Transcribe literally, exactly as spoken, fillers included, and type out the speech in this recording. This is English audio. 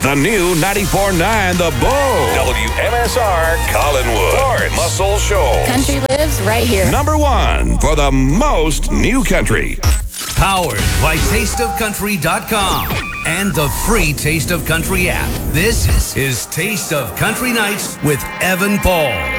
The new ninety-four point nine The Bull. W M S R Collinwood. Lawrence. Muscle Shoals. Country lives right here. Number one for the most new country. Powered by taste of country dot com and the free Taste of Country app. This is Taste of Country Nights with Evan Paul.